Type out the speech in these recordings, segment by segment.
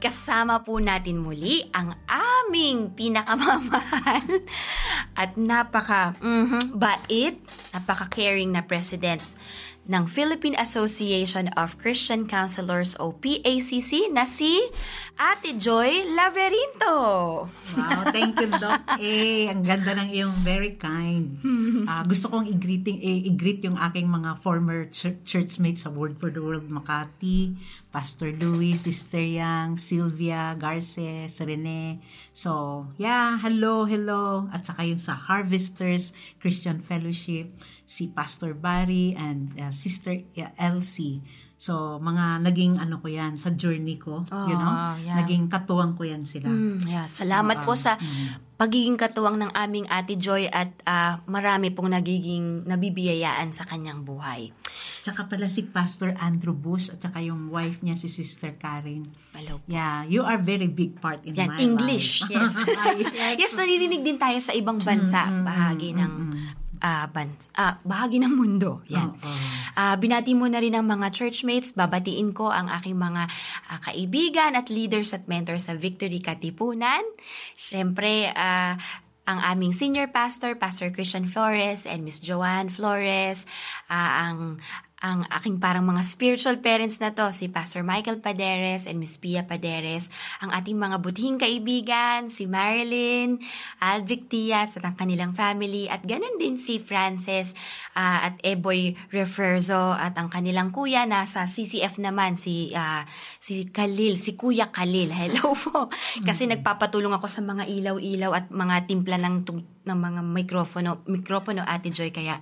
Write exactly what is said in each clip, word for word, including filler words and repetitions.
kasama po natin muli ang aming pinakamamahal at napaka mm, bait, napaka-caring na president ng Philippine Association of Christian Counselors o P A C C na si Ate Joy Laverinto. Wow, thank you, Doc. Eh, ang ganda ng iyong very kind. Uh, gusto kong i-greeting, eh, i-greet yung aking mga former ch- churchmates sa Word for the World Makati, Pastor Louis, Sister Yang, Sylvia, Garces, Rene. So, yeah, hello, hello. At saka yung sa Harvesters Christian Fellowship, si Pastor Barry and uh, Sister Elsie. So, mga naging ano ko yan sa journey ko, oh, you know? Yeah. Naging katuwang ko yan sila. Mm, yeah. Salamat uh, po sa mm. pagiging katuwang ng aming Ate Joy at uh, marami pong nagiging nabibiyayaan sa kanyang buhay. Tsaka pala si Pastor Andrew Bus at tsaka yung wife niya si Sister Karen. Hello. Yeah, you are very big part in yan, my English, life. English, yes. Yes, naririnig din tayo sa ibang bansa, mm-hmm, bahagi ng mm-hmm. Uh, bans- uh, bahagi ng mundo. Yan. Oh, oh. Uh, binati mo na rin ang mga churchmates. Babatiin ko ang aking mga uh, kaibigan at leaders at mentors sa Victory Katipunan. Siyempre, uh, ang aming senior pastor, Pastor Christian Flores and Miss Joanne Flores. Uh, ang ang aking parang mga spiritual parents na to, si Pastor Michael Paderes and Miss Pia Paderes, ang ating mga butihing kaibigan, si Marilyn, Aldrich Diaz at ang kanilang family, at ganun din si Frances uh, at Eboy Referzo at ang kanilang kuya nasa C C F naman, si uh, si Khalil, si Kuya Khalil. Hello po. Kasi mm-hmm. nagpapatulong ako sa mga ilaw-ilaw at mga timpla ng, ng mga mikropono, mikropono Ate Joy, kaya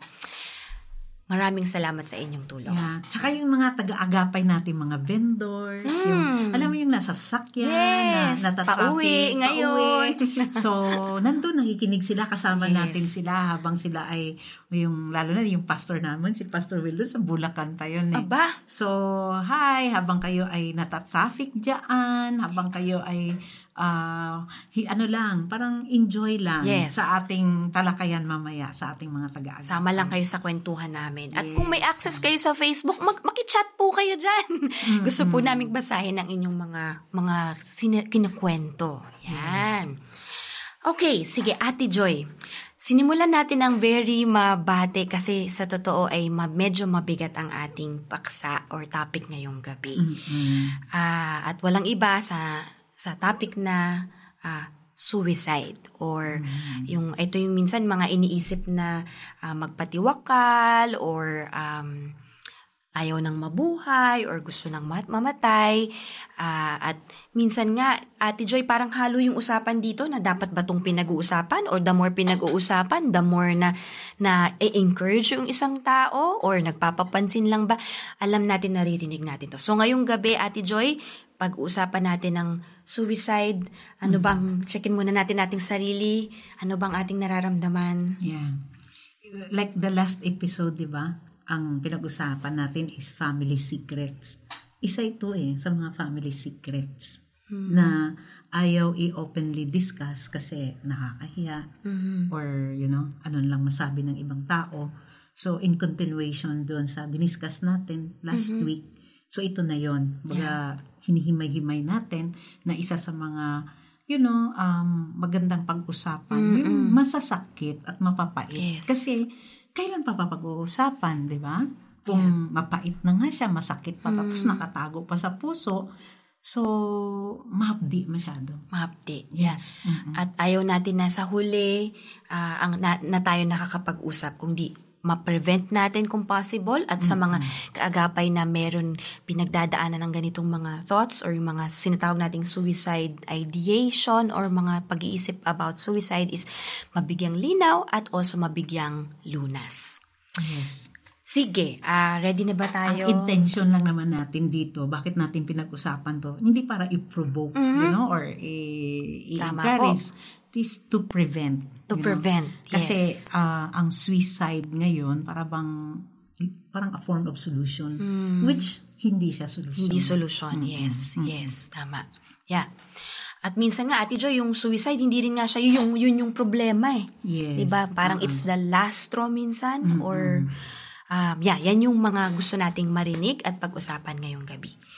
maraming salamat sa inyong tulong. Yeah. Tsaka yung mga taga-agapay natin, mga vendors, mm. yung, alam mo yung nasa sakyan, yes, na, natatraffic, pauwi ngayon. Pauwi. So, nandun, nakikinig sila, kasama yes. natin sila habang sila ay, yung, lalo na yung pastor namin, si Pastor Will, sa Bulacan pa yun eh. Aba? So, hi, habang kayo ay natatraffic dyan, habang kayo ay Uh, hi, ano lang, parang enjoy lang yes. sa ating talakayan mamaya, sa ating mga taga-agapay. Sama lang kayo sa kwentuhan namin. At yes. kung may access kayo sa Facebook, mag- makichat po kayo dyan. Mm-hmm. Gusto po namin basahin ang inyong mga mga sin- kinukwento. Yan. Yes. Okay, sige, Ate Joy. Sinimulan natin ang very mabate kasi sa totoo ay ma- medyo mabigat ang ating paksa or topic ngayong gabi. Mm-hmm. Uh, at walang iba sa sa topic na uh, suicide or mm-hmm. yung ito yung minsan mga iniisip na uh, magpatiwakal or um, ayaw nang mabuhay or gusto nang mamatay uh, at minsan nga Ate Joy parang halo yung usapan dito na dapat ba itong pinag-uusapan or the more pinag-uusapan the more na na i-encourage yung isang tao or nagpapapansin lang ba, alam natin, naririnig natin to. So ngayong gabi Ate Joy, pag-uusapan natin ng suicide, ano mm. bang, checkin muna natin nating sarili, ano bang ating nararamdaman. Yeah. Like the last episode, di ba? Ang pinag-usapan natin is family secrets. Isa ito eh, sa mga family secrets mm. na ayaw i-openly discuss kasi nakakahiya mm-hmm. or, you know, ano lang masabi ng ibang tao. So, in continuation doon sa diniscuss natin last mm-hmm. week, so ito na yon, baga yeah. hinihimay-himay natin na isa sa mga, you know, um, magandang pag-usapan, mm-hmm. yung masasakit at mapapait. Yes. Kasi, kailan pa papag-uusapan, di ba? Kung yeah. mapait na nga siya, masakit pa, mm-hmm. tapos nakatago pa sa puso, so, mahapdi masyado. Mahapdi. Yes. Mm-hmm. At ayaw natin na sa huli, uh, ang, na, na tayo nakakapag-usap, kung di ma-prevent natin kung possible at sa mga kaagapay na meron pinagdadaanan ng ganitong mga thoughts or yung mga sinatawag nating suicide ideation or mga pag-iisip about suicide is mabigyang linaw at also mabigyang lunas. Yes. Sige, uh, ready na ba tayo? Ang intention lang naman natin dito, bakit natin pinag-usapan to, hindi para i-provoke, mm-hmm. you know, or i- i-encourage. Is to prevent. To prevent, know? Kasi yes. uh, ang suicide ngayon, para bang, parang a form of solution, mm. which hindi siya solution. Hindi solution, mm-hmm. yes. Mm-hmm. Yes, tama. Yeah. At minsan nga, Ate Joy, yung suicide, hindi rin nga siya, yung, yun yung problema eh. Yes. Diba? Parang uh-huh. it's the last straw minsan, mm-hmm. or, um, yeah, yan yung mga gusto nating marinig at pag-usapan ngayong gabi.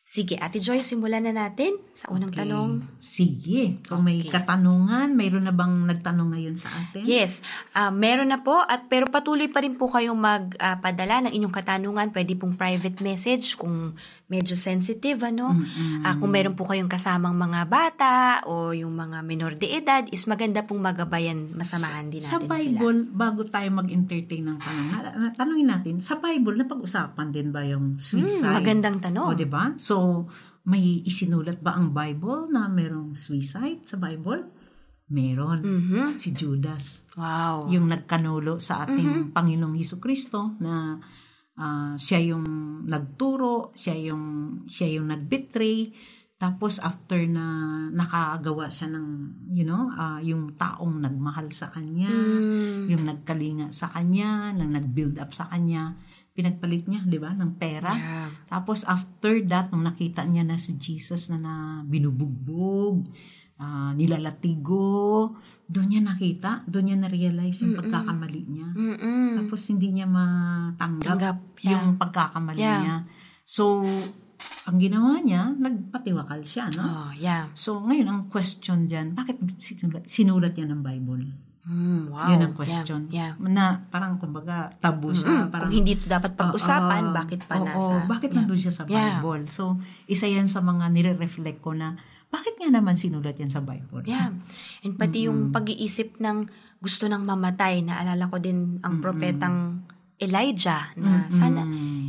Sige, Ate Joy, simulan na natin sa unang Okay. tanong. Sige. Kung may Okay. katanungan, mayroon na bang nagtanong ngayon sa atin? Yes, ah, meron na po, at pero patuloy pa rin po kayong magpadala ng inyong katanungan. Pwede pong private message kung medyo sensitive, ano. Mm-mm. Ah, kung meron po kayong kasamang mga bata o yung mga minor de edad, is maganda pong magabayan, masamahan din Sa natin sila. Bible, bago tayo mag-entertain ng tanong, na- na- tanongin natin, sa Bible, napag-usapan din ba yung suicide? Hmm, magandang tanong. O, diba? So, may isinulat ba ang Bible na merong suicide sa Bible? Meron. Mhm. Si Judas. Wow. Yung nagkanulo sa ating Panginoong Hesukristo na ah, siya yung nagturo, siya yung siya yung nagbetray. Tapos after na nakagawa siya ng, you know, ah, yung taong nagmahal sa kanya, Mm. yung nagkalinga sa kanya, nang nag-build up sa kanya, pinagpalit niya, di ba, ng pera. Yeah. Tapos after that, nung nakita niya na si Jesus na, na binubugbog, ah, nilalatigo, doon niya nakita, doon niya na-realize yung Mm-mm. pagkakamali niya. Mm-mm. Tapos hindi niya matanggap Tanggap. Yeah. yung pagkakamali Yeah. niya. So, ang ginawa niya, nagpatiwakal siya, no? Oh, yeah. So, ngayon, ang question dyan, bakit sinulat, sinulat niya ng Bible? Mm, wow. Yun ang question. Yeah. yeah. Na parang, kumbaga, tabu siya. Mm-mm. Parang, Kung hindi ito dapat pag-usapan, Oo, bakit pa oo, nasa... bakit yeah. nandun siya sa Yeah. Bible? So, isa yan sa mga nire-reflect ko na, bakit nga naman sinulat yan sa Bible? Yeah. And pati yung pag-iisip ng gusto nang mamatay, naalala ko din ang Mm-mm. propetang Elijah na Mm-mm. sana,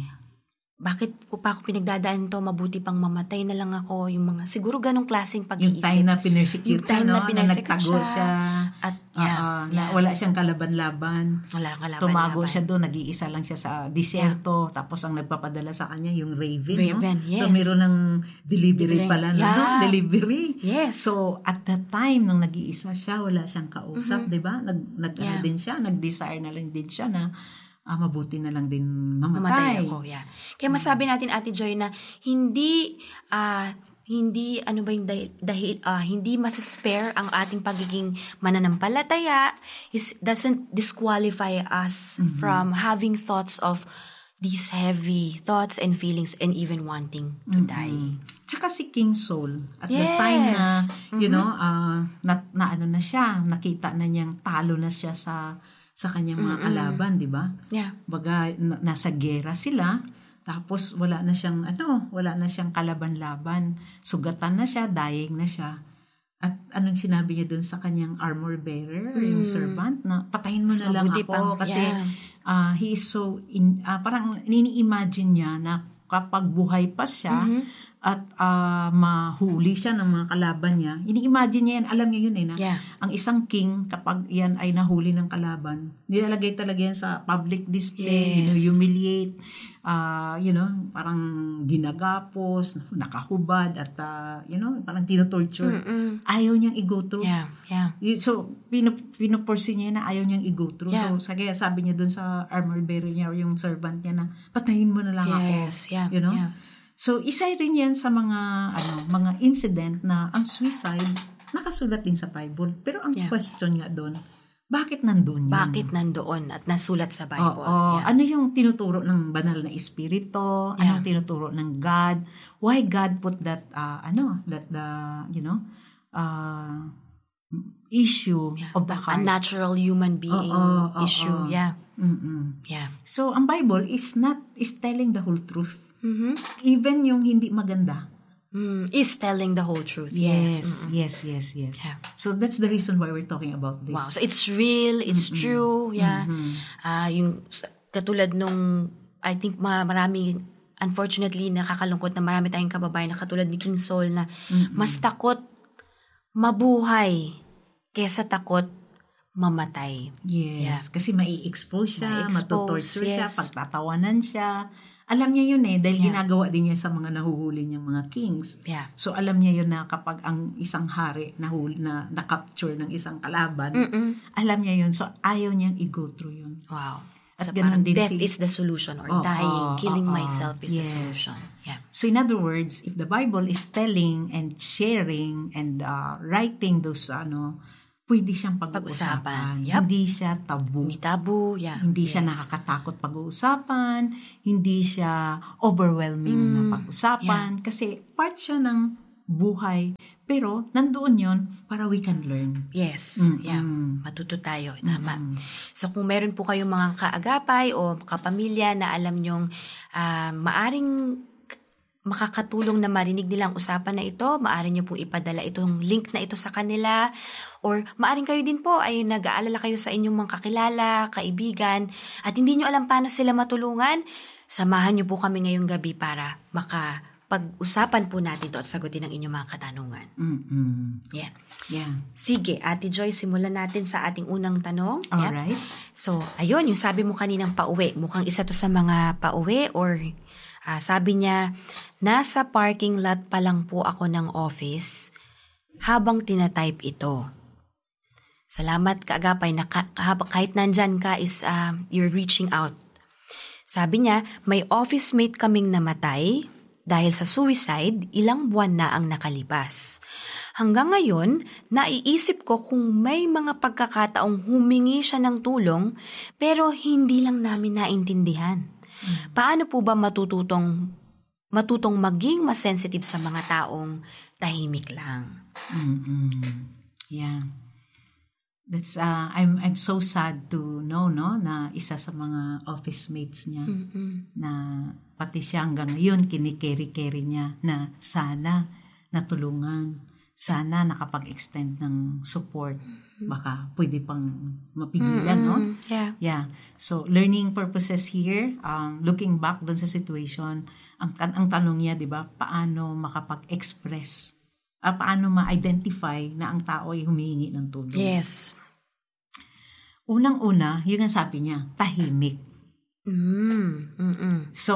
bakit ko pa ako pinagdadaan to, mabuti pang mamatay na lang ako, yung mga, siguro ganong klaseng Yung pag-iisip. time na pinersecute Yung time siya, no? na pinersecute nagtago siya. siya. At Oo, yeah, na yeah. wala siyang kalaban-laban. Wala kang laban. Tumago siya doon, nag-iisa lang siya sa disyerto, tapos ang nagpapadala sa kanya yung raven, Raven, no? yes. So meron ng delivery Delivering. pala, no? Yeah. no? Delivery. Yes. So at that time nung nag-iisa siya, wala siyang kausap, 'di ba? Nag nag ano Yeah. din siya, nag-desire na lang din siya na ah, mabuti na lang din mamatay mamatay. ako, yeah. Kaya masabi natin, Ate Joy, na hindi, ah, hindi, ano ba yung dahil, dahil ah, hindi masispare ang ating pagiging mananampalataya, is, doesn't disqualify us from having thoughts of these heavy thoughts and feelings and even wanting to die. Tsaka si King Saul, at the Yes. time na, you know, ah, na, na ano na siya, nakita na niyang talo na siya sa sa kanyang mga kalaban, di ba? Yeah. Baga, na- nasa gera sila, tapos wala na siyang, ano, wala na siyang kalaban-laban. Sugatan na siya, dying na siya. At anong sinabi niya dun sa kanyang armor bearer, yung servant, na patayin mo Mas na lang mabuti ako. pang- kasi yeah. ah, he is so, in, ah, parang nini-imagine niya na kapag buhay pa siya, at ah, mahuli siya ng mga kalaban niya, ini-imagine niya yan, alam niya yun eh, na Yeah. ang isang king, kapag yan ay nahuli ng kalaban, nilalagay talaga yan sa public display, Yes. humiliate, uh, you know, parang ginagapos, nakahubad, at, uh, you know, parang tinotorture. Mm-mm. Ayaw niyang i-go through. Yeah. Yeah. Y- So, pinu- pinuporsi niya na ayaw niyang i-go through. Yeah. So, kaya sabi niya dun sa armor bearer niya, or yung servant niya na, patayin mo na lang ako. Yes. Yeah. You know? Yeah. So, isa rin yan sa mga ano, mga incident na ang suicide nakasulat din sa Bible. Pero ang Yeah. question nga doon, bakit nandun yun? Bakit nandoon at nasulat sa Bible? Oo. Yeah. Ano yung tinuturo ng banal na espiritu? Yeah. Anong tinuturo ng God? Why God put that, uh, ano, that the, you know, uh, issue Yeah. of the A heart? natural human being Oo, oo, issue. oo. Yeah. Mm-mm. Yeah. So, ang Bible is not, is telling the whole truth. Mm-hmm. Even yung hindi maganda. Mm, is telling the whole truth. Yes, Mm-mm. yes, yes, yes. Yeah. So that's the reason why we're talking about this. Wow. So it's real, it's true. Yeah. Mhm. Ah, yung s- katulad nung I think ma- marami unfortunately nakakalungkot na marami tayong kababayan na katulad ni King Saul na mas takot mabuhay kaysa takot mamatay. Yes, Yeah. kasi mai-expose siya, Mai-expose, matutorture siya, yes. pagtatawanan siya. Alam niya yun eh, dahil Yeah. ginagawa din niya sa mga nahuhuli niyang mga kings. Yeah. So alam niya yun na kapag ang isang hari nahuli, na na-capture ng isang kalaban, Mm-mm. alam niya yun. So ayaw niyang i-go through yun. Wow. At So ganun parang din death si- is the solution or Oo, dying, killing oo, myself is the yes. solution. Yeah. So in other words, if the Bible is telling and sharing and uh, writing those ano pwede siyang pag-uusapan. Pag-usapan. Yep. Hindi siya tabu. Hindi tabu, yeah. Hindi yes. siya nakakatakot pag-uusapan. Hindi siya overwhelming Mm. na pag-usapan. Kasi part siya ng buhay. Pero nandoon yon para we can learn. Yes, Mm-mm. yeah. Matuto tayo, tama. Mm-mm. So kung meron po kayong mga kaagapay o kapamilya na alam nyong uh, maaring makakatulong na marinig nila ang usapan na ito, maaari nyo pong ipadala itong link na ito sa kanila, or maaring kayo din po ay nag-aalala kayo sa inyong mga kakilala, kaibigan, at hindi nyo alam paano sila matulungan, samahan nyo po kami ngayong gabi para makapag-usapan po natin ito at sagutin ang inyong mga katanungan. Mm-mm. Yeah. Yeah. Sige, Ate Joy, simulan natin sa ating unang tanong. Yeah? Alright. So, ayun, yung sabi mo kaninang pauwi, mukhang isa to sa mga pauwi or Uh, sabi niya, nasa parking lot pa lang po ako ng office habang tinatype ito. Salamat kaagapay na ka, kahit nandyan ka is uh, you're reaching out. Sabi niya, may office mate kaming namatay dahil sa suicide, ilang buwan na ang nakalipas. Hanggang ngayon, naiisip ko kung may mga pagkakataong humingi siya ng tulong pero hindi lang namin naintindihan. Paano po ba matututong matutong maging mas sensitive sa mga taong tahimik lang? Mm-mm. Yeah. That's uh I'm I'm so sad to know no na isa sa mga office mates niya Mm-mm. na pati siya hanggang ngayon kinikeri-keri niya na sana natulungan, sana nakapag-extend ng support. Baka pwede pang mapigilan, Mm-mm. no? Yeah. Yeah. So, learning purposes here, um, looking back doon sa situation, ang, ang tanong niya, di ba, paano makapag-express, uh, paano ma-identify na ang tao ay humihingi ng tulong? Yes. Unang-una, yun ang sabi niya, tahimik. Mm. Mm-mm. So,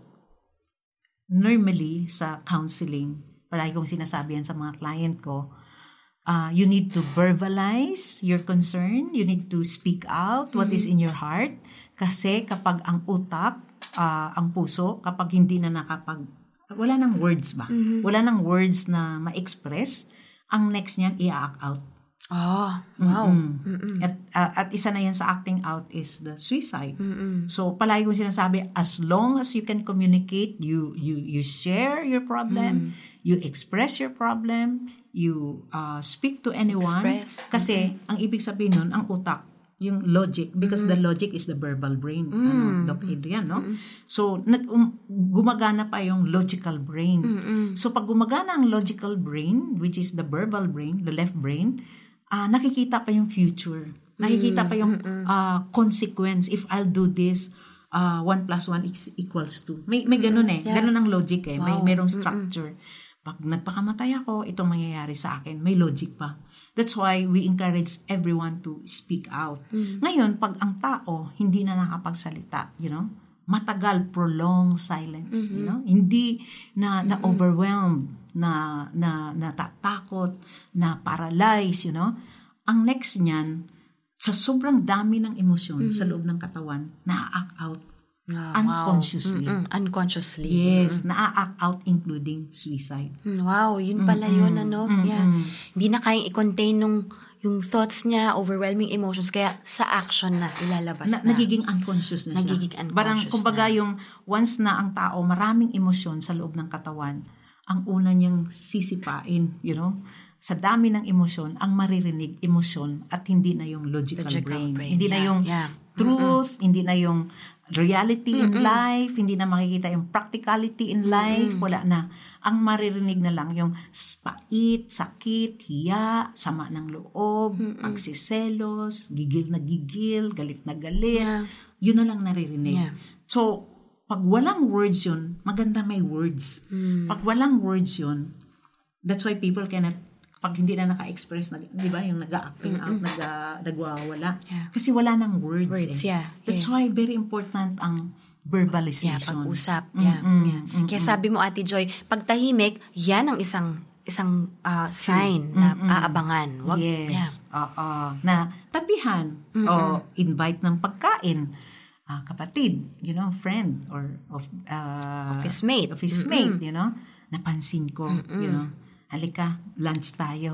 normally, sa counseling, palagi kong sinasabi yan sa mga client ko, Uh, you need to verbalize your concern. You need to speak out what mm-hmm. is in your heart. Kasi kapag ang utak, uh, ang puso, kapag hindi na nakapag... Wala nang words ba? Mm-hmm. Wala nang words na ma-express. Ang next niyan, i-act out. Oh, wow. Mm-mm. At, uh, at isa na yan sa acting out is the suicide. Mm-mm. So, palagi kong sinasabi, as long as you can communicate, you you you share your problem, mm. you express your problem, you uh, speak to anyone. Express. Kasi, mm-hmm. ang ibig sabihin nun, ang utak, yung logic, because mm-hmm. the logic is the verbal brain. Mm-hmm. Ano, Doc Adrian, no? Mm-hmm. So, nag, um, gumagana pa yung logical brain. Mm-hmm. So, pag gumagana ang logical brain, which is the verbal brain, the left brain, uh, nakikita pa yung future. Nakikita pa yung uh, consequence. If I'll do this, uh, one plus one is equals two. May, may ganun eh. Yeah. Ganun ang logic eh. Wow. May merong structure. Pag nagpakamatay ako, itong mangyayari sa akin. May logic pa. That's why we encourage everyone to speak out. Mm. Ngayon, pag ang tao hindi na nakapagsalita, you know, matagal, prolonged silence, mm-hmm. you know, hindi na na overwhelmed, na na natatakot, na paralyzed, you know. Ang next niyan, sa sobrang dami ng emosyon mm-hmm. sa loob ng katawan, na-act out. Oh, unconsciously. Wow. unconsciously. Yes, mm-hmm. na-act out including suicide. Wow, yun pala mm-hmm. yun, ano? Mm-hmm. Yeah. Hindi na kayang i-contain nung yung thoughts niya, overwhelming emotions, kaya sa action na ilalabas na. na. Nagiging unconscious na siya. Nagiging unconscious Barang, kumbaga na. yung once na ang tao, maraming emosyon sa loob ng katawan, ang una niyang sisipain, you know, sa dami ng emosyon, ang maririnig, emosyon, at hindi na yung logical, logical brain. brain. Hindi yeah. na yung yeah. truth, mm-mm. hindi na yung reality Mm-mm. in life, hindi na makikita yung practicality in life, mm-mm. wala na. Ang maririnig na lang yung pait, sakit, hiya, sama ng loob, mm-mm. pagsiselos, gigil na gigil, galit na galit. Yeah. Yun na lang naririnig. Yeah. So, pag walang words yun, maganda may words. Mm. Pag walang words yun, that's why people cannot, pag hindi na naka-express, nag, di ba, yung nag-acting out, nag, nagwawala. Yeah. Kasi wala nang words. Words, eh. yeah. That's yes. why very important ang verbalization. Yeah, pag-usap. Yeah, mm-hmm. yeah. Mm-hmm. Kaya sabi mo, Ate Joy, pag tahimik, yan ang isang isang uh, sign na mm-hmm. aabangan. Wag, yes. Yeah. Uh-uh. Na tapihan mm-hmm. o invite ng pagkain. Uh, kapatid, you know, friend or of uh, office mate. Office mm-hmm. mate, you know. Napansin ko, mm-hmm. you know. Halika, lunch tayo.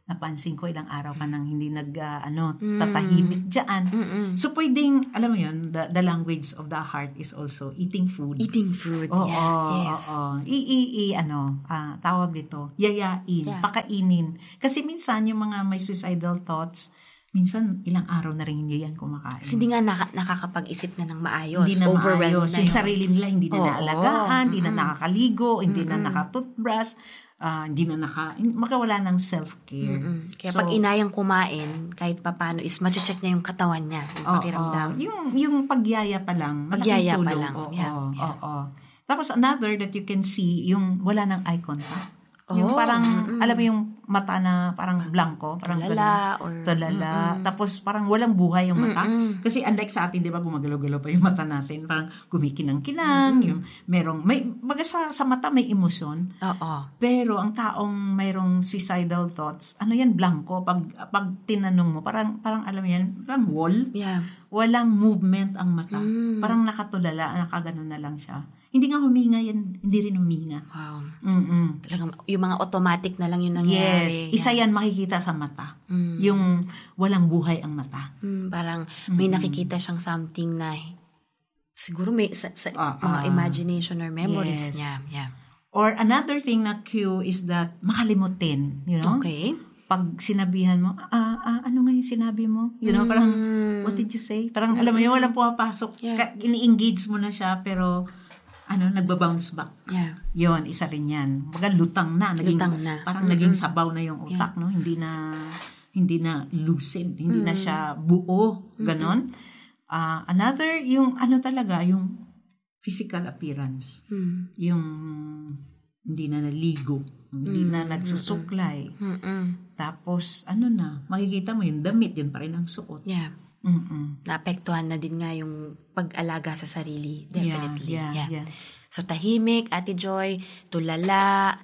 napansin ko ilang araw ka nang hindi nag, uh, ano, Mm. tatahimik dyan. Mm-mm. So, pwedeng, alam mo yun, the, the language of the heart is also eating food. Eating food. Oo, yeah. Yes. oo. I, i, i, ano, ah, tawag dito, yayain, Yeah. pakainin. Kasi minsan, yung mga may suicidal thoughts, minsan, ilang araw na rin hindi yan kumakain. Kasi hindi nga naka- nakakapag-isip na ng maayos. Hindi na Overwhelmed maayos. na Yung yun. sarili nila, hindi na Oo. naalagaan, hindi na Mm-mm. nakakaligo, hindi na Mm-mm. nakatoothbrush, ah, hindi na naka, makawala ng self-care. Mm-mm. Kaya So, pag inayang kumain, kahit papano is mache-check niya yung katawan niya, yung oo, pakiramdam. yung, yung pagyaya pa lang. malaking Pagyaya pa tulong. lang. Oo, Yeah, oo, yeah. oo. Tapos another that you can see, yung wala ng eye contact. Yung Oh, parang, mm-mm. alam mo yung mata na parang blanco. Parang Tulala, ganun. or- Tulala. mm-mm. Tapos parang walang buhay yung mata. Mm-mm. Kasi unlike sa atin, di ba, gumagalaw-galaw pa yung mata natin. Parang kumikinang-kinang. Mm-mm. Yung merong, may, baga sa, sa mata may emosyon. Oo. Pero ang taong mayroong suicidal thoughts, ano yan, blanco. Pag, pag tinanong mo, parang, parang alam mo yan, parang wall. Yeah. Walang movement ang mata. Mm. Parang nakatulala, nakaganon na lang siya. Hindi nga huminga yan, hindi rin huminga. Wow. Mm-mm. Talagang yung mga automatic na lang yung nangyari. Yes, isa yan makikita sa mata. Mm. Yung walang buhay ang mata. Mm, parang may Mm-mm. nakikita siyang something na siguro may sa, sa Ah, mga ah. imagination or memories Yes. niya. Yeah. Or another thing na cue is that makalimutin, you know? Okay. Pag sinabihan mo, ah, ah, ano nga yung sinabi mo? You know, parang, Mm. what did you say? Parang, alam mo yun, walang pumapasok. Yeah. Ka- ini-engage mo na siya, pero, ano, nagbabounce back. Yeah. Yon, isa rin yan. Baga lutang na. Naging, Lutang na. Parang Mm-mm. naging sabaw na yung utak, no? Hindi na, hindi na lucid. Hindi na siya buo. Ganon. Ah, another, yung ano talaga, yung physical appearance. Mm. Yung hindi na naligo. Hindi na nagsusuklay. Mm-mm. Tapos, ano na, makikita mo yung damit, yun pa rin ang suot. Yeah. Mm-mm. Naapektuhan na din nga yung pag-alaga sa sarili. Definitely. Yeah, yeah, yeah. So, tahimik, Ate Joy, tulala,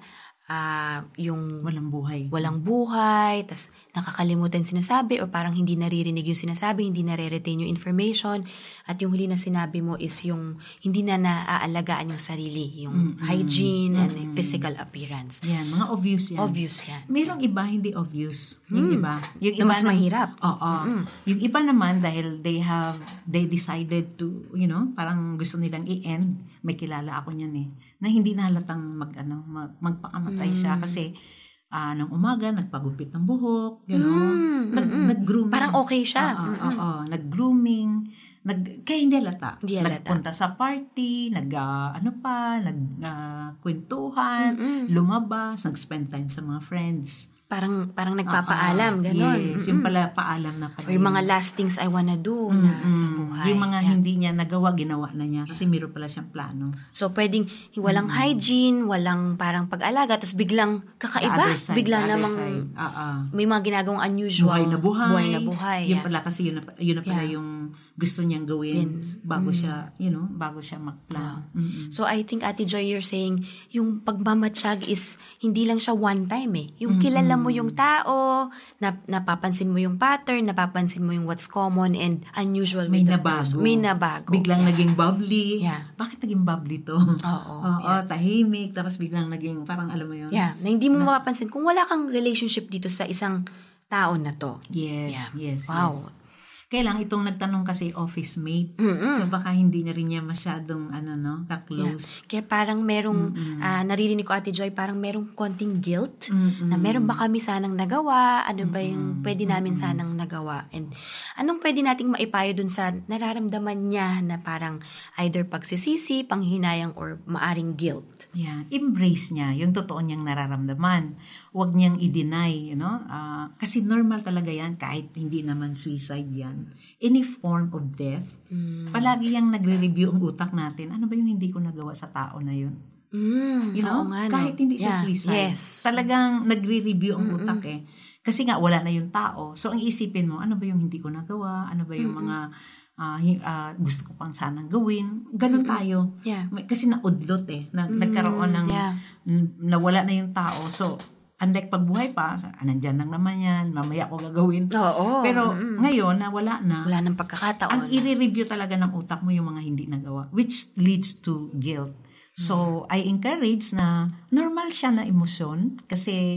ah, yung Walang buhay. walang buhay, tas nakakalimutan sinasabi or parang hindi naririnig yung sinasabi, hindi nare-retain yung information. At yung huli na sinabi mo is yung hindi na naaalagaan yung sarili, yung Mm-mm. hygiene and Mm-mm. physical appearance. Yan, mga obvious yan. Obvious yan. Merong iba hindi obvious. Yung Mm. iba. Yung Na mas na- mahirap. Oo. Mm. Yung iba naman dahil they have they decided to, you know, parang gusto nilang i-end. May kilala ako niyan eh. Na hindi na halatang mag ano, mag, magpakamatay siya Mm. kasi ah nung umaga nagpagupit ng buhok, you know. Mm, Nag, mm-mm. nag-grooming. Parang okay siya. Oo, Mm-mm. oo, nag-grooming. Nag, kaya hindi halata. Hindi halata. Nagpunta sa party, nag, ah, ano pa, nag, ah, kwentuhan, Mm-mm. lumabas, nag-spend time sa mga friends. Parang parang nagpapaalam, Ah, ah. ganon. Yes, Mm-mm. yung pala paalam na pala. O yung yun. mga last things I wanna do na Mm-mm. sa buhay. Yung mga Yeah. hindi niya nagawa, ginawa na niya. Kasi meron pala siyang plano. So, pwedeng walang hygiene, walang parang pag-alaga, tapos biglang The kakaiba. other side, Bigla the other namang side. Ah, ah. may mga ginagawang unusual. Buhay na buhay. Buhay na buhay. Yun yeah. pala kasi yun na, yun na pala Yeah. yung gusto niyang gawin Yun. bago Mm. siya, you know, bago siya mag-plan. Mm-mm. So, I think, Ate Joy, you're saying, yung pagmamatsyag is, hindi lang siya one time eh. Yung Mm-mm. kilala mo yung tao, na, napapansin mo yung pattern, napapansin mo yung what's common and unusual May with the nabago. person. May nabago. Biglang naging bubbly. Yeah. Bakit naging bubbly to? Oo. Oo, tahimik. Tapos biglang naging, parang alam mo yun? Yeah. Na hindi mo mapapansin kung wala kang relationship dito sa isang tao na to. Yes, Yeah. yes. Wow. Yes. Kaya lang, itong nagtanong kasi office mate. Mm-mm. So baka hindi na rin niya masyadong, ano no, ka-close. Kaya parang merong, Mm-mm. ah, naririnig ko, Ate Joy, parang merong konting guilt Mm-mm. na meron ba kami sanang nagawa? Ano ba yung Mm-mm. pwede namin Mm-mm. sanang nagawa? And anong pwede nating maipayo dun sa nararamdaman niya na parang either pagsisisi, panghinayang, or maaring guilt? Yeah, embrace niya yung totoo niyang nararamdaman. Huwag niyang i-deny, you know? Ah, kasi normal talaga yan kahit hindi naman suicide yan. Any form of death, Mm. palagi yang nagre-review ang utak natin. Ano ba yung hindi ko nagawa sa tao na yun? Mm, You know? oo nga, no? Kahit hindi siya Yeah, suicide. Yes. Talagang nagre-review ang Mm-mm. utak eh. Kasi nga wala na yung tao. So ang isipin mo, ano ba yung hindi ko nagawa? Ano ba yung Mm-mm. mga ah, hi- ah, gusto ko pang sanang gawin? Ganun Mm-mm. tayo. Yeah. May- Kasi naudlot eh. Na, Mm, nagkaroon ng, yeah. n- nawala na yung tao. So, unlike pag buhay pa, ah, nandyan lang naman yan, mamaya ko gagawin. Oo. Pero mm-mm. ngayon, na wala na, wala nang ang pagkakataon. i-review talaga ng utak mo yung mga hindi nagawa, which leads to guilt. So, I encourage na normal siya na emosyon kasi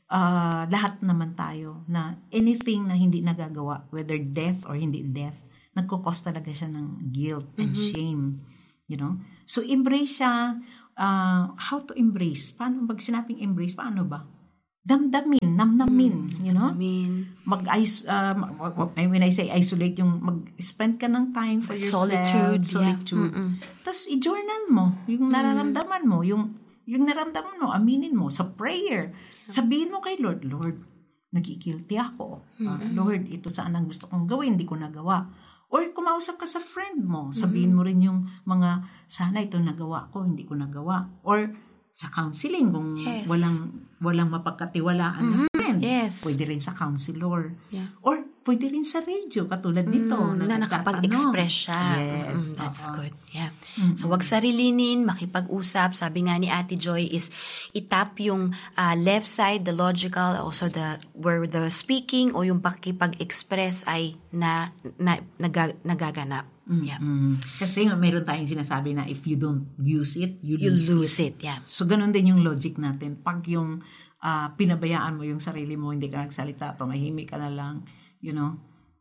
uh, lahat naman tayo na anything na hindi nagagawa, whether death or hindi death, nagkukos talaga siya ng guilt and mm-hmm. shame. You know? So, embrace siya. Uh, how to embrace? Paano, pag sinabing embrace, paano ba? Damdamin, namnamin, you know? Damdamin. Mag-is, uh, when I say isolate, yung mag-spend ka ng time for yourself. Solitude. Solitude. Yeah. Tapos, i-journal mo yung nararamdaman mo, yung, yung nararamdaman mo, aminin mo sa prayer. Sabihin mo kay Lord, Lord, nagkikilty ako. Uh, Lord, ito saan ang gusto kong gawin, hindi ko nagawa. Or kumausap ka sa friend mo, sabihin mo rin yung mga, sana ito nagawa ko, hindi ko nagawa. Or sa counseling, kung yes. walang walang mapagkatiwalaan mm-hmm. na friend, yes. pwede rin sa counselor. Yeah. Or pwede rin sa radio, katulad nito. Mm, na nakapag-express siya. Yes. Mm, that's uh-huh. good. Yeah. Mm-hmm. So, wag sarilinin, makipag-usap. Sabi nga ni Ate Joy is itap yung uh, left side, the logical, also the where the speaking o yung pakipag-express ay na, na nag, nagaganap. Mm-hmm. Yeah. Kasi nga, meron tayong sinasabi na if you don't use it, you, you lose, lose it. it. Yeah. So, ganun din yung logic natin. Pag yung uh, pinabayaan mo yung sarili mo, hindi ka nagsalita, tumahimik ka na lang, you know,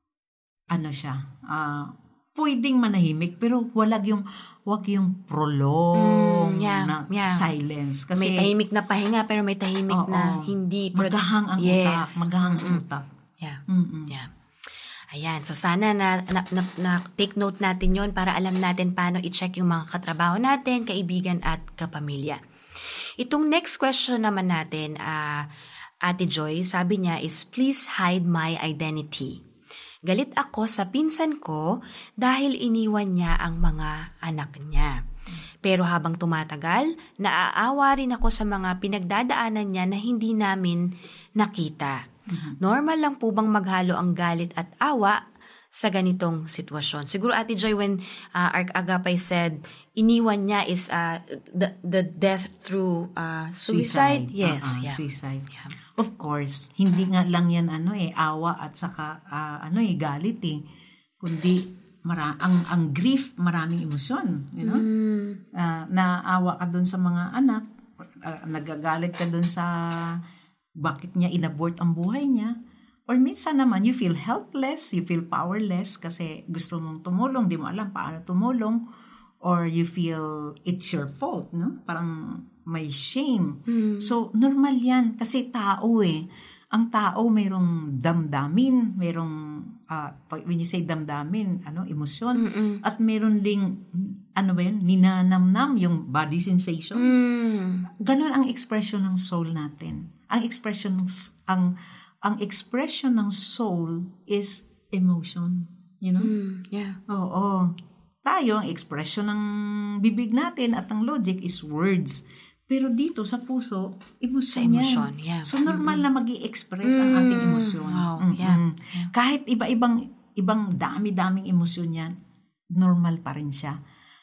ano siya, uh, pwedeng manahimik, pero walag yung, wag yung prolong mm, yeah, na yeah. silence. Kasi, may tahimik na pahinga, pero may tahimik oh, na oh, hindi. Maghahang ang yes. utak. Maghahang ang utak. Yeah. Mm-mm. Yeah. Ayan. So, sana na, na, na, na take note natin yon para alam natin paano i-check yung mga katrabaho natin, kaibigan at kapamilya. Itong next question naman natin, uh, Ate Joy, sabi niya is, please hide my identity. Galit ako sa pinsan ko dahil iniwan niya ang mga anak niya. Pero habang tumatagal, naaawa rin ako sa mga pinagdadaanan niya na hindi namin nakita. Mm-hmm. Normal lang po bang maghalo ang galit at awa sa ganitong sitwasyon? Siguro, Ate Joy, when uh, Ark Agapay said, iniwan niya is uh, the, the death through uh, suicide? Suicide. Yes. Uh-uh, yeah. Suicide. Yeah. Of course, hindi nga lang yan ano eh, awa at saka uh, ano eh, galit eh. Kundi, mara- ang, ang grief, maraming emosyon. You know? Mm. Uh, naawa ka dun sa mga anak, uh, nagagalit ka dun sa bakit niya inabort ang buhay niya. Or minsan naman, you feel helpless, you feel powerless kasi gusto mong tumulong, di mo alam paano tumulong. Or you feel it's your fault, no? Parang may shame. Mm. So, normal yan kasi tao eh. Ang tao mayroong damdamin, mayroong, uh, when you say damdamin, ano, emosyon. Mm-mm. At mayroon ding, ano ba yun, ninanamnam, yung body sensation. Mm. Ganon ang expression ng soul natin. Ang expression ang ang expression ng soul is emotion, you know? Mm, yeah. Oo. Tayo, ang expression ng bibig natin at ang logic is words. Pero dito sa puso, emosyon yan. Yeah. So normal mm-hmm. na magi-express ang ating emosyon. Wow. Mm-hmm. Yeah. Yeah. Kahit iba-ibang ibang dami-daming emosyon yan, normal pa rin siya.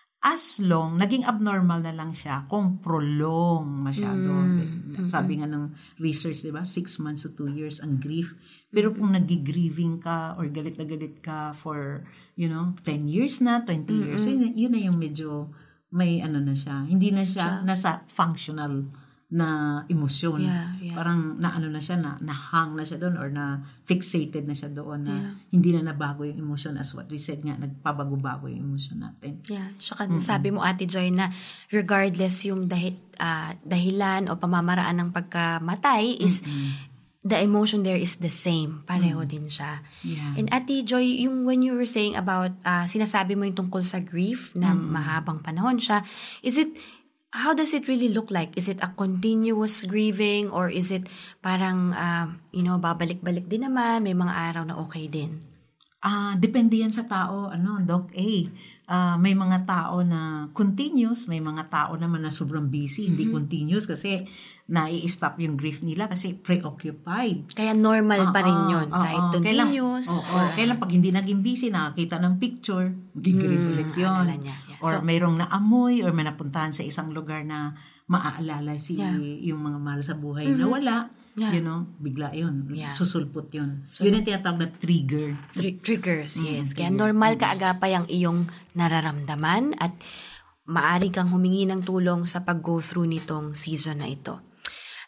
As long, naging abnormal na lang siya kung prolong masyado. Mm-hmm. Sabi nga ng research, di ba? Six months to two years ang grief. Pero kung nag-grieving ka or galit na galit ka for, you know, ten years na, twenty mm-hmm. years, yun, yun na yung medyo may ano na siya. Hindi na siya yeah. nasa functional na emosyon. Yeah, yeah. Parang naano na siya, na nahang na siya doon or na fixated na siya doon na yeah. hindi na nabago yung emosyon as what we said nga, nagpabago-bago yung emosyon natin. Yeah. Saka mm-hmm. sabi mo, Ate Joy, na regardless yung dahi, uh, dahilan o pamamaraan ng pagkamatay is mm-hmm. the emotion there is the same. Pareho mm. din siya. Yeah. And Ate Joy, yung when you were saying about, uh, sinasabi mo yung tungkol sa grief na mm. mahabang panahon siya, is it, how does it really look like? Is it a continuous grieving or is it parang, uh, you know, babalik-balik din naman, may mga araw na okay din? Ah, uh, depende yan sa tao, ano, Doc A. Uh, may mga tao na continuous, may mga tao naman na sobrang busy, mm-hmm. hindi continuous kasi nai-stop yung grief nila kasi preoccupied. Kaya normal uh, pa rin yun, uh, kahit uh, continuous. Kailan, uh, uh, kailan pag hindi naging busy, nakakita ng picture, magigrieve mm, ulit yun. Niya. Yeah. Or so, mayroong naamoy or may napuntahan sa isang lugar na maaalala si yeah. yung mga mahal sa buhay mm-hmm. na wala. Yeah. You know, bigla yun. Yeah. Susulpot yun. So, yun ang tinatawag na trigger. Tr- triggers, yes. Mm, Kaya trigger. normal kaagapay ang iyong nararamdaman at maaari kang humingi ng tulong sa pag-go through nitong season na ito.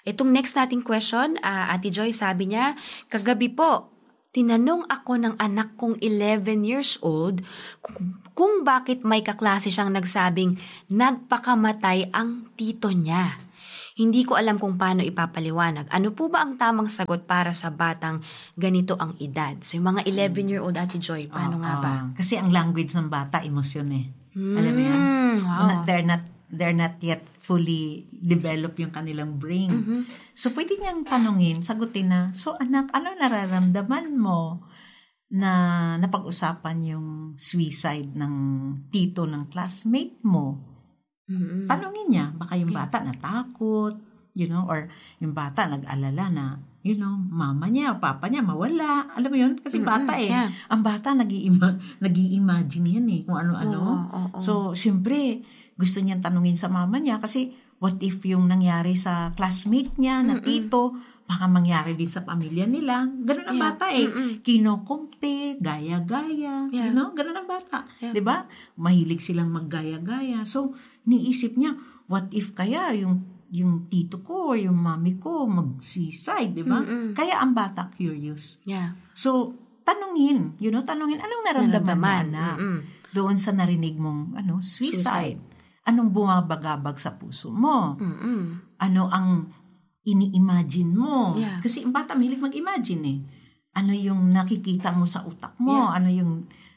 Itong next nating question, uh, Ate Joy, sabi niya, kagabi po, tinanong ako ng anak kong eleven years old kung, kung bakit may kaklase siyang nagsabing nagpakamatay ang tito niya. Hindi ko alam kung paano ipapaliwanag. Ano po ba ang tamang sagot para sa batang ganito ang edad? So yung mga eleven-year-old Ate Joy, paano oh, nga ba? Oh. Kasi ang language ng bata, emosyon eh. Mm, alam mo yan? wow. Not, they're not they're not yet fully develop yung kanilang brain. Mm-hmm. So, pwede niyang tanungin, sagutin na, so anak, ano nararamdaman mo na napag-usapan yung suicide ng tito ng classmate mo? Mm-hmm. Tanungin niya, baka yung bata natakot, you know, or yung bata nag-alala na, you know, mama niya, papa niya mawala. Alam mo yun? Kasi Mm-hmm. bata eh. Yeah. Ang bata nag-i-ima- nag-i-imagine yan eh, kung ano-ano. Oh, oh, oh. So, syempre, gusto niyang tanungin sa mama niya kasi what if yung nangyari sa classmate niya na Mm-mm. tito, baka mangyari din sa pamilya nila. Ganun ang Yeah. bata eh. Mm-mm. Kino-compare, gaya-gaya. Yeah. You know? Ganun ang bata. Yeah. 'Di ba? Mahilig silang maggaya-gaya. So, niisip niya, what if kaya yung yung tito ko or yung mami ko mag-suicide, 'di ba? Mm-mm. Kaya ang bata curious. Yeah. So, tanungin, you know, tanungin anong naramdaman mo, anak? Mm-mm. Doon sa narinig mong ano, suicide. Suicide. Anong bumabagabag sa puso mo? Mm-mm. Ano ang ini-imagine mo? Yeah. Kasi ang bata mahilig mag-imagine eh. Ano yung nakikita mo sa utak mo? Yeah. Ano yung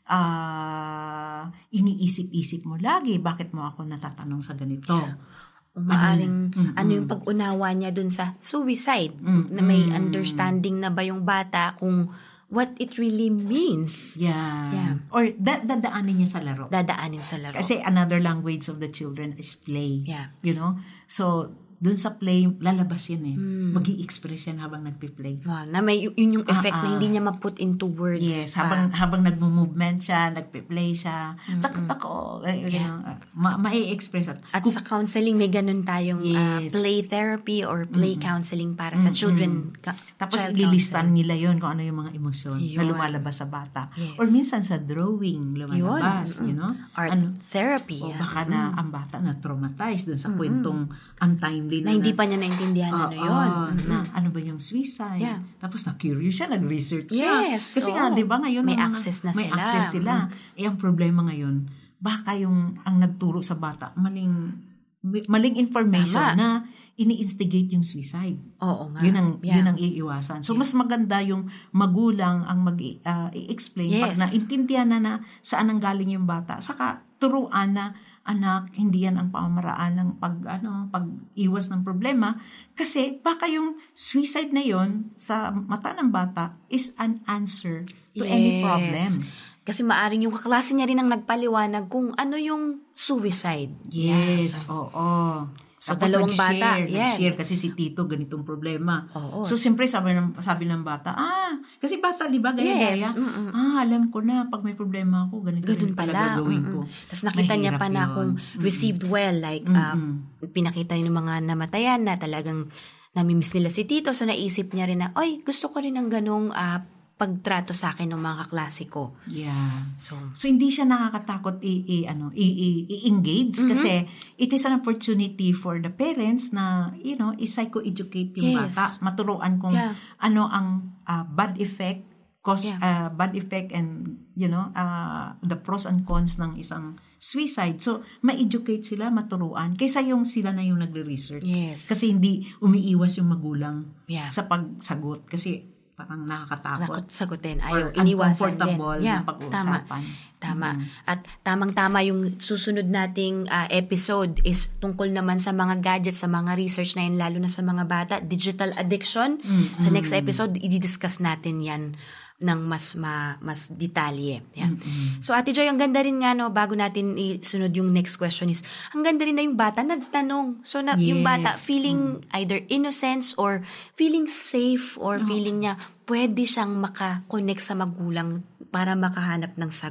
uh, iniisip-isip mo lagi? Bakit mo ako natatanong sa ganito? Yeah. Umaaring, ano, ano yung pag-unawa niya dun sa suicide? Mm-mm. Na may understanding na ba yung bata kung what it really means? Yeah. Yeah. Or da- dadaanin niya sa laro. Dadaanin sa laro. Kasi another language of the children is play. Yeah. You know? So, dun sa play, lalabas yan eh. Mm. Mag-i-express yan habang nagpi-play. Wow, na may yun yung effect Ah, ah. na hindi niya ma-put into words. Yes, pa. habang habang nagmo-movement siya, nagpi-play siya, Mm-mm. takot ako, eh, you Yeah. know, uh, ma- ma-express at, At kung- sa counseling, may ganun tayong uh, Yes. play therapy or play counseling para sa Mm-mm. children. Ka- tapos child ililistan counseling. nila yon kung ano yung mga emosyon na Yun. lumalabas sa bata. Yes. Or minsan sa drawing lumalabas, Yun. you know? Art Ano, therapy. o yeah. baka na ang bata na traumatized dun sa kwentong untimely Na hindi pa niya naintindihan Ah, ano yun. ah, Mm-mm. na ano ba yung suicide? Yeah. Tapos na-curious siya, nag-research siya. Yes, Kasi nga, oo. di ba ngayon, May ang mga- access na may sila. access sila. Eh, ang problema ngayon, baka yung ang nagturo sa bata, maling maling information Tama. na ini-instigate yung suicide. Oo nga. Yun ang, Yeah. yun ang iiwasan. So, mas maganda yung magulang ang mag-i-explain. Pag Yes. naintindihan na na saan ang galing yung bata, saka turuan na, anak, hindi yan ang pamamaraan ng pag, ano, pag-iwas ng problema. Kasi baka yung suicide na yon sa mata ng bata is an answer to any Yes. problem. Kasi maaring yung kaklase niya rin ang nagpaliwanag kung ano yung suicide. Yes, Yeah, oo. So, Tapos dalawang bata, nag-share, yeah. nag-share kasi si Tito ganitong problema. Oo. So, siyempre, sabi ng, sabi ng bata, ah, kasi bata, di ba, gaya-gaya? Yes, mm-mm. Ah, alam ko na, pag may problema ako, ganito Ganun rin pala pala. gagawin mm-mm. ko. Tapos nakita niya Mahirap pa na yun. kung Mm-mm. received well. Like, uh, Mm-mm. pinakita niya ng mga namatayan na talagang namimiss nila si Tito. So, naisip niya rin na, oy, gusto ko rin ng ganong uh, pagtrato sa akin ng mga kaklase ko. Yeah. So, So, hindi siya nakakatakot i, i, ano, i, i, i-engage Mhm. kasi it is an opportunity for the parents na, you know, i-psycho-educate yung Yes. bata. Maturuan kung Yeah. ano ang uh, bad effect, cause, Yeah. uh, bad effect and, you know, uh, the pros and cons ng isang suicide. So, ma-educate sila, maturuan, kaysa yung sila na yung nagre-research. Yes. Kasi hindi umiiwas yung magulang yeah. sa pagsagot. Kasi parang nakakatakot. Nakot sagutin. Or Ayaw, iniwasan din. uncomfortable Yeah, na pag-uusapan. Tama. Tama. Mm. At tamang-tama yung susunod nating uh, episode is tungkol naman sa mga gadgets, sa mga research na yun, lalo na sa mga bata, digital addiction. Mm-mm. Sa next episode, i-discuss natin yan ng mas ma, mas detalye. Yan. Mm-mm. So Ate Joy, ang ganda rin nga no, bago natin isunod yung next question is, ang ganda rin na yung bata nagtanong. So na, yung Yes. bata feeling either innocence or feeling safe or feeling niya pwede siyang maka-connect sa magulang para makahanap ng sagot.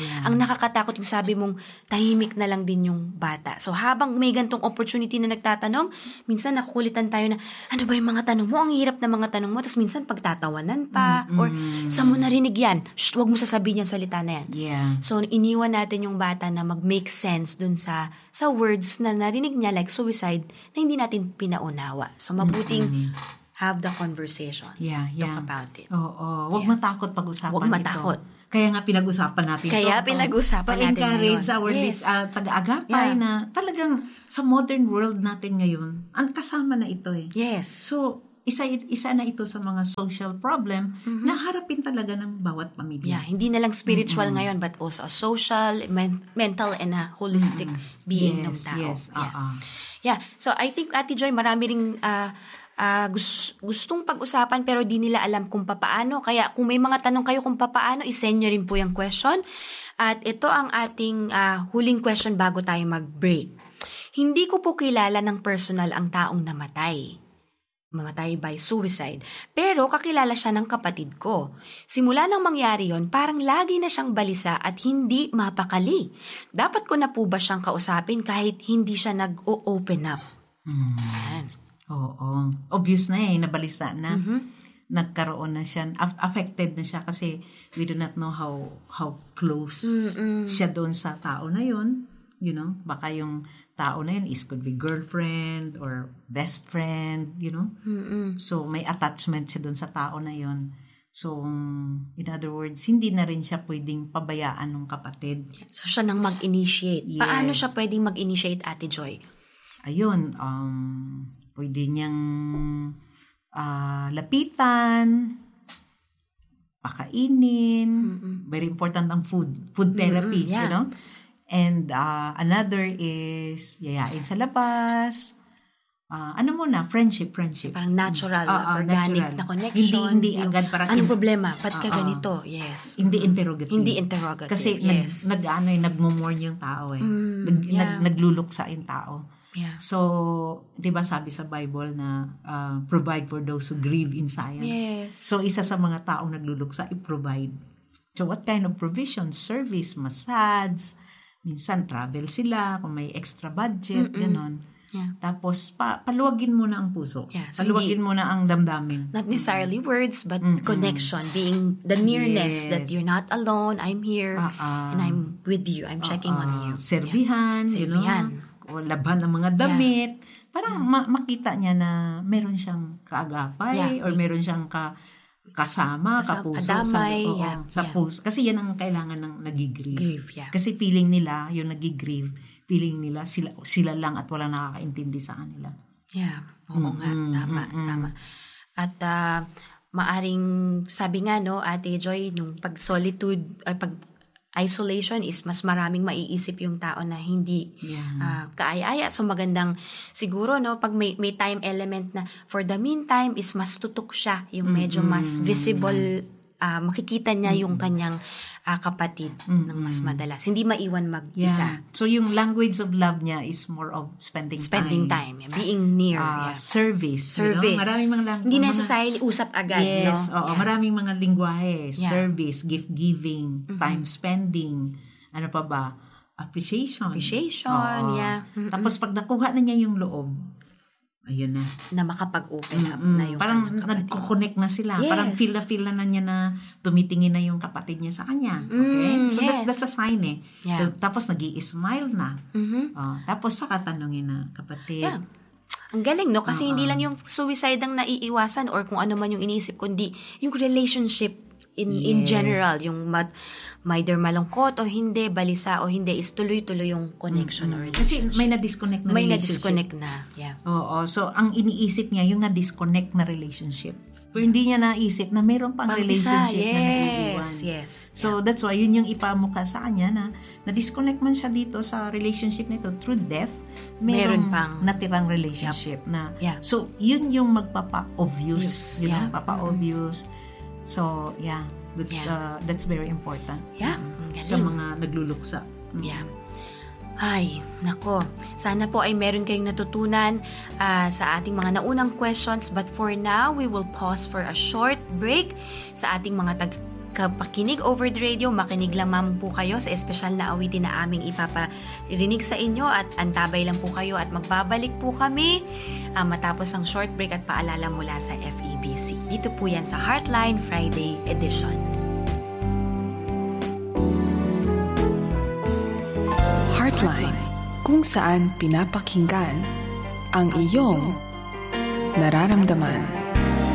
Yeah. Ang nakakatakot yung sabi mong tahimik na lang din yung bata. So habang may gantong opportunity na nagtatanong, minsan nakukulitan tayo na, ano ba yung mga tanong mo? Ang hirap na mga tanong mo. Tapos minsan pagtatawanan pa. Mm-mm. Or, saan mo narinig yan? Shh, huwag mo sasabihin yung salita na yan. Yeah. So iniwan natin yung bata na mag-make sense dun sa sa words na narinig niya like suicide na hindi natin pinaunawa. So mabuting Mm-mm. have the conversation. Yeah, yeah. Talk about it. Oo. Huwag Yeah. matakot pag-usapan Huwag matakot. ito. Kaya nga pinag-usapan natin ito. Kaya pinag-usapan natin encourage ngayon. our Yes. lis- uh, taga-agapay Yeah. na talagang sa modern world natin ngayon, ang kasama na ito eh. Yes. So, isa isa na ito sa mga social problem Mhm. na harapin talaga ng bawat pamilya. Yeah, hindi na lang spiritual Mm-mm. ngayon but also a social, men- mental, and a holistic Mm-mm. being yes, ng tao. Yes, Yeah. uh-uh. Yeah. So I think Ate Joy, marami ring uh, uh, gus- gustong pag-usapan pero di nila alam kung papaano. Kaya kung may mga tanong kayo kung papaano, isend nyo rin po yung question. At ito ang ating uh, huling question bago tayo mag-break. Hindi ko po kilala ng personal ang taong namatay. Mamatay by suicide. Pero kakilala siya ng kapatid ko. Simula nang mangyari yon, parang lagi na siyang balisa at hindi mapakali. Dapat ko na po ba siyang kausapin kahit hindi siya nag-open up? Hmm. Yan. Oo. Obvious na eh, nabalisa na. Mhm. Nagkaroon na siya, af- affected na siya kasi we do not know how how close Mm-mm. siya doon sa tao na yon. You know, baka yung tao na yun is could be girlfriend or best friend, you know. Mm-mm. So, may attachment siya doon sa tao na yon. So, in other words, hindi na rin siya pwedeng pabayaan ng kapatid. So siya nang mag-initiate. Yes. Paano siya pwedeng mag-initiate, Ate Joy? Ayun, um, pwede niyang ah, lapitan, pakainin. Mm-mm. Very important ang food. Food therapy, Mm-mm, yeah. you know. And uh, another is yayain sa labas. Uh, ano muna? Friendship, friendship. Parang natural, Ah, ah, organic natural. na connection. Hindi, hindi Yung, agad parang anong in- problema? Ba't ka Ah, ah. ganito? Yes. Hindi interrogative. Hindi interrogative. Kasi yes. nag, nag, ano, eh, nagmumorn yung tao eh. Mm, nag, yeah. nag, nagluluksa yung tao. Yeah. So, di ba sabi sa Bible na uh, provide for those who grieve in Zion. Yes. So, isa sa mga taong nagluluksa, i-provide. So, what kind of provision? Service, massage, minsan travel sila, kung may extra budget, Mm-mm. ganon. Yeah. Tapos, pa, paluwagin mo na ang puso. Yeah, so paluwagin mo na ang damdamin. Not necessarily words, but Mm-mm. connection. Being the nearness Yes. that you're not alone, I'm here, Ah, ah. and I'm with you. I'm checking Ah, on you. Serbihan, Yeah. you know. Serbihan. O labhan ng mga damit. Parang ma- makita niya na meron siyang kaagapay Yeah. or meron siyang ka, kasama, Kasama, kapuso. kadamay, sa, oo, yeah, sa yeah. puso. Kasi yan ang kailangan ng nagigrieve. Grief, yeah. Kasi feeling nila, yung nagigrieve, feeling nila sila, sila lang at walang nakakaintindi sa kanila. Yeah. Oo nga. Mm-mm, Tama, mm-mm. tama. At uh, maaring, sabi nga, no, Ate Joy, nung pag solitude, ay pag isolation is mas maraming maiisip yung tao na hindi Yeah. ah, kaaya-aya. So magandang siguro no pag may may time element na for the meantime is mas tutok siya, yung medyo mas Mm-mm. visible, ah, makikita niya yung kanyang ah, kapatid ng mas Mm-mm. madalas. Hindi maiwan mag-isa. Yeah. So yung language of love niya is more of spending, Spending time, yeah, being near. Ah, yeah. Service. you know? Service. Maraming mga lang- Hindi mga- necessarily usap agad, Yes, no? oo. Yeah. Maraming mga lingwahe. Yeah. Service, gift-giving, Mhm. time spending, ano pa ba? Appreciation. Appreciation, Oo. yeah. Mm-mm. Tapos pag nakuha na niya yung loob, ayun na. Na makapag-open up Mm-mm. na yung Parang kanyang kapatid. nagko-connect na sila. Yes. Parang feel na feel na na niya na tumitingin na yung kapatid niya sa kanya. Okay? Mm, So that's yes. that's a sign eh. Yeah. Tapos nag-i-smile na. Mhm. Oh, tapos saka tanungin na, kapatid. Yeah. Ang galing, no? Kasi Oo. hindi lang yung suicide ang naiiwasan or kung ano man yung iniisip, kundi yung relationship in in Yes. general. Yung mat, either malungkot o hindi, balisa o hindi, is tuloy-tuloy yung connection or Mm-mm. Kasi relationship. may na-disconnect na May relationship. na-disconnect na. Yeah. Oo. So, ang iniisip niya, yung na-disconnect na relationship. Pero hindi niya naisip na mayroon pang Pang relationship isa, na naiiwan. yes, yes. So, that's why, yun yung ipamukha sa kanya na na-disconnect man siya dito sa relationship nito through death. Meron Merong pang- natirang relationship na. Yeah. So, yun yung magpapa-obvious. Yes, You yeah. know, papa-obvious. So, yeah. That's, Yeah. uh, that's very important. Yeah. Mm. Ang Sa galing. mga nagluluksa. Mm. Yeah. Ay, nako. Sana po ay meron kayong natutunan ah, sa ating mga naunang questions. But for now, we will pause for a short break sa ating mga tag magkapakinig over the radio, makinig lamang po kayo sa espesyal na awitin na aming ipaparinig sa inyo at antabay lang po kayo at magbabalik po kami uh, matapos ang short break at paalala mula sa F E B C. Dito po yan sa Heartline Friday Edition. Heartline, kung saan pinapakinggan ang iyong nararamdaman.